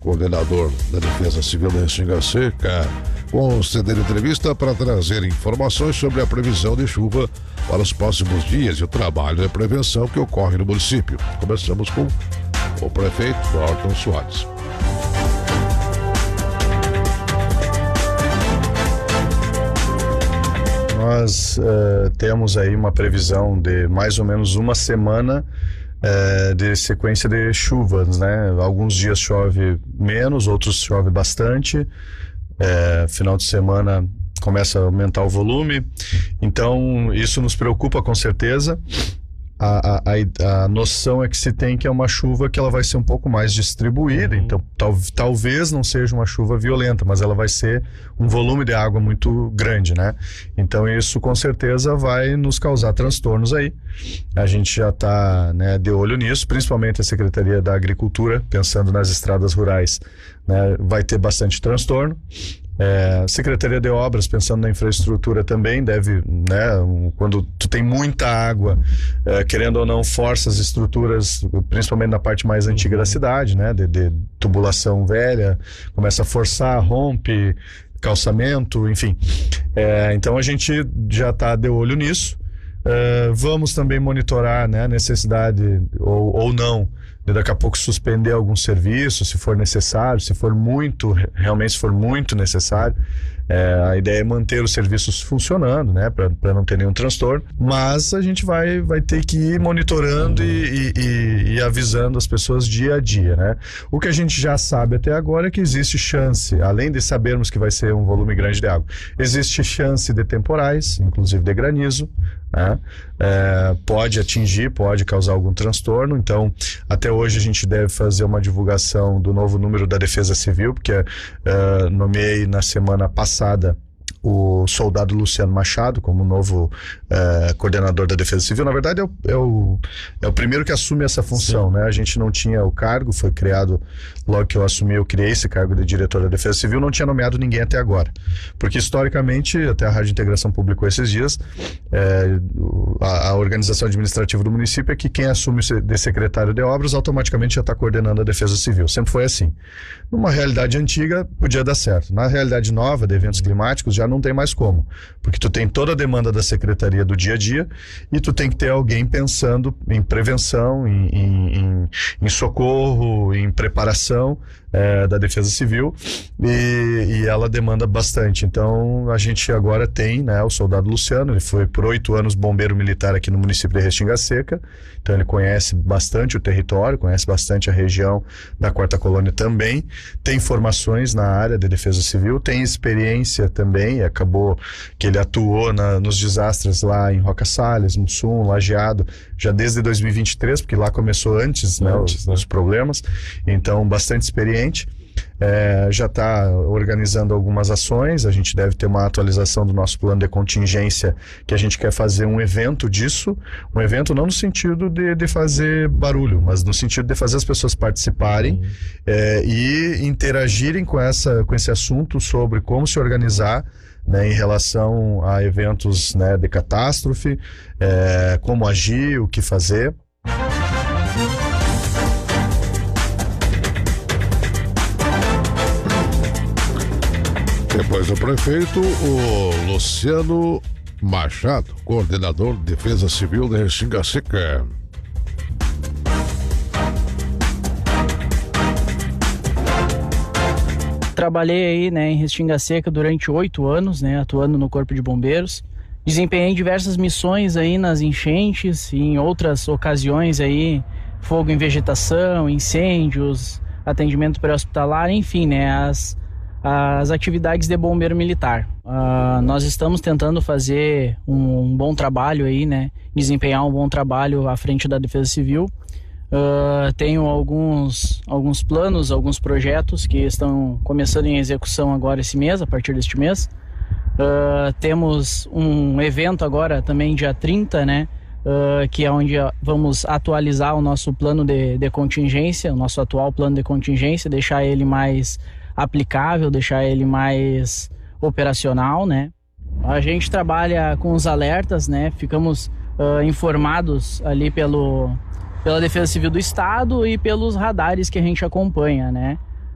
coordenador da Defesa Civil da Restinga Seca, conceder entrevista para trazer informações sobre a previsão de chuva para os próximos dias e o trabalho de prevenção que ocorre no município. Começamos com o prefeito Norton Soares. Nós temos aí uma previsão de mais ou menos uma semana de sequência de chuvas, né? Alguns dias chove menos, outros chove bastante. Final de semana começa a aumentar o volume, então isso nos preocupa com certeza. A noção é que se tem que é uma chuva que ela vai ser um pouco mais distribuída, então talvez não seja uma chuva violenta, mas ela vai ser um volume de água muito grande, né? Então isso com certeza vai nos causar transtornos aí. A gente já está, né, de olho nisso, principalmente a Secretaria da Agricultura, pensando nas estradas rurais, né, vai ter bastante transtorno. Secretaria de Obras, pensando na infraestrutura também, deve, né, quando tu tem muita água, querendo ou não, força as estruturas, principalmente na parte mais antiga da cidade, né, de tubulação velha, começa a forçar, rompe, calçamento, enfim. Então a gente já está de olho nisso. Vamos também monitorar, né, a necessidade ou não de daqui a pouco suspender algum serviço, se for necessário, realmente se for muito necessário. A ideia é manter os serviços funcionando, né, para não ter nenhum transtorno, mas a gente vai ter que ir monitorando e avisando as pessoas dia a dia, né. O que a gente já sabe até agora é que existe chance, além de sabermos que vai ser um volume grande de água, existe chance de temporais, inclusive de granizo, né? Pode causar algum transtorno. Então até hoje a gente deve fazer uma divulgação do novo número da Defesa Civil, porque nomeei na semana passada o soldado Luciano Machado como novo coordenador da Defesa Civil. Na verdade é o primeiro que assume essa função, né? A gente não tinha o cargo, foi criado logo que eu assumi, eu criei esse cargo de diretor da Defesa Civil, não tinha nomeado ninguém até agora, porque historicamente, até a Rádio Integração publicou esses dias, a organização administrativa do município é que quem assume de secretário de obras automaticamente já está coordenando a Defesa Civil, sempre foi assim. Numa realidade antiga podia dar certo, na realidade nova de eventos climáticos já não tem mais como, porque tu tem toda a demanda da secretaria do dia a dia e tu tem que ter alguém pensando em prevenção, em socorro, em preparação da Defesa Civil, e ela demanda bastante. Então a gente agora tem, né, o soldado Luciano, ele foi por 8 anos bombeiro militar aqui no município de Restinga Seca, então ele conhece bastante o território, conhece bastante a região da 4ª Colônia também, tem formações na área de Defesa Civil, tem experiência também, acabou que ele atuou nos desastres lá em Roca Salles, Mussum, Lajeado, já desde 2023, porque lá começou antes, né, os problemas, então bastante experiente. Já está organizando algumas ações, a gente deve ter uma atualização do nosso plano de contingência, que a gente quer fazer um evento disso, um evento não no sentido de fazer barulho, mas no sentido de fazer as pessoas participarem e interagirem com esse assunto sobre como se organizar, né, em relação a eventos, né, de catástrofe, como agir, o que fazer. Depois do prefeito, o Luciano Machado, coordenador de Defesa Civil da Restinga Seca. Trabalhei aí, né, em Restinga Seca durante 8 anos, né, atuando no Corpo de Bombeiros. Desempenhei diversas missões aí nas enchentes e em outras ocasiões aí, fogo em vegetação, incêndios, atendimento pré-hospitalar, enfim, né, as atividades de bombeiro militar. Nós estamos tentando fazer um bom trabalho aí, né, desempenhar um bom trabalho à frente da Defesa Civil. Tenho alguns planos, alguns projetos que estão começando em execução agora esse mês, a partir deste mês. Temos um evento agora também dia 30, né, que é onde vamos atualizar o nosso plano de contingência, o nosso atual plano de contingência, deixar ele mais aplicável, deixar ele mais operacional, né. A gente trabalha com os alertas, né, ficamos informados ali pela Defesa Civil do Estado e pelos radares que a gente acompanha, né.